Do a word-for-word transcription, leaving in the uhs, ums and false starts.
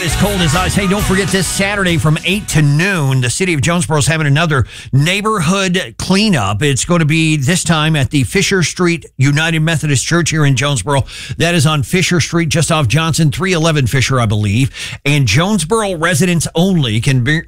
As cold as ice. Hey, don't forget this Saturday from eight to noon, the city of Jonesboro is having another neighborhood cleanup. It's going to be this time at the Fisher Street United Methodist Church here in Jonesboro. That is on Fisher Street, just off Johnson, three eleven Fisher, I believe. And Jonesboro residents only can be,